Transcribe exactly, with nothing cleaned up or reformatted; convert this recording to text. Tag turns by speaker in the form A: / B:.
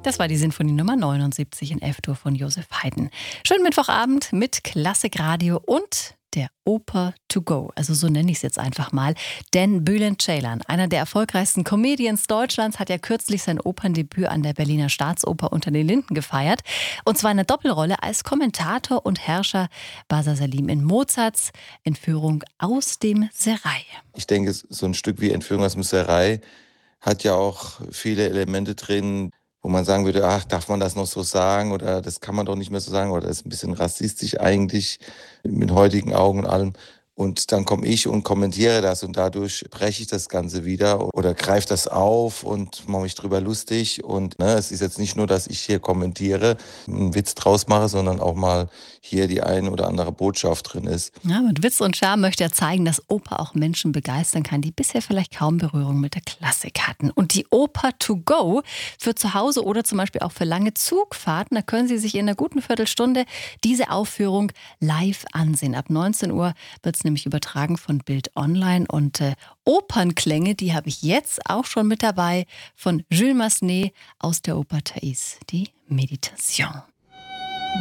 A: Das war die Sinfonie Nummer neunundsiebzig in F-Dur von Joseph Haydn. Schönen Mittwochabend mit Klassikradio und der Oper to go. Also so nenne ich es jetzt einfach mal. Denn Bülent Ceylan, einer der erfolgreichsten Comedians Deutschlands, hat ja kürzlich sein Operndebüt an der Berliner Staatsoper Unter den Linden gefeiert. Und zwar in einer Doppelrolle als Kommentator und Herrscher Basa Salim in Mozarts Entführung aus dem Serail.
B: Ich denke, so ein Stück wie Entführung aus dem Serail hat ja auch viele Elemente drin, wo man sagen würde, ach, darf man das noch so sagen oder das kann man doch nicht mehr so sagen oder das ist ein bisschen rassistisch eigentlich mit heutigen Augen und allem. Und dann komme ich und kommentiere das und dadurch breche ich das Ganze wieder oder greife das auf und mache mich drüber lustig. Und ne, es ist jetzt nicht nur, dass ich hier kommentiere, einen Witz draus mache, sondern auch mal hier die eine oder andere Botschaft drin ist.
A: Ja, mit Witz und Charme möchte er zeigen, dass Oper auch Menschen begeistern kann, die bisher vielleicht kaum Berührung mit der Klassik hatten. Und die Oper to go für zu Hause oder zum Beispiel auch für lange Zugfahrten, da können Sie sich in einer guten Viertelstunde diese Aufführung live ansehen. Ab neunzehn Uhr wird es nämlich übertragen von Bild Online und äh, Opernklänge, die habe ich jetzt auch schon mit dabei von Jules Massenet aus der Oper Thais, die Meditation.